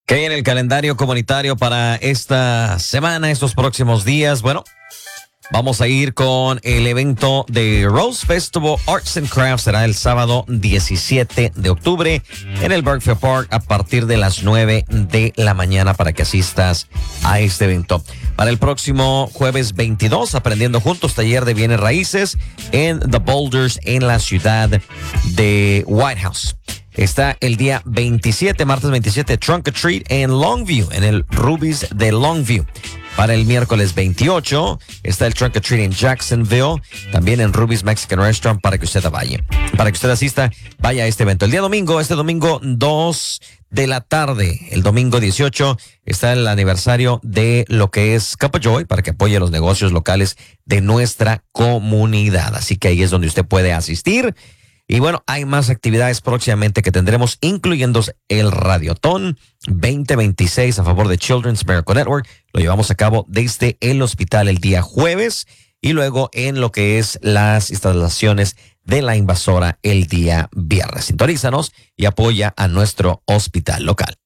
¿Qué hay en el calendario comunitario para esta semana, estos próximos días? Bueno, vamos a ir con el evento de Rose Festival Arts and Crafts. Será el sábado 17 de octubre en el Berkfield Park a partir de las 9 de la mañana para que asistas a este evento. Para el próximo jueves 22, Aprendiendo Juntos, taller de bienes raíces en The Boulders en la ciudad de Whitehouse. Está el día 27, martes 27, Trunk or Treat en Longview, en el Ruby's de Longview. Para el miércoles 28 está el Trunk or Treat en Jacksonville, también en Ruby's Mexican Restaurant para que usted vaya. Para que usted asista, vaya a este evento. El día domingo, este domingo 2 de la tarde, el domingo 18, está el aniversario de lo que es Cup of Joy para que apoye los negocios locales de nuestra comunidad. Así que ahí es donde usted puede asistir. Y bueno, hay más actividades próximamente que tendremos, incluyendo el Radiotón 2026 a favor de Children's Miracle Network. Lo llevamos a cabo desde el hospital el día jueves y luego en lo que es las instalaciones de la invasora el día viernes. Sintonízanos y apoya a nuestro hospital local.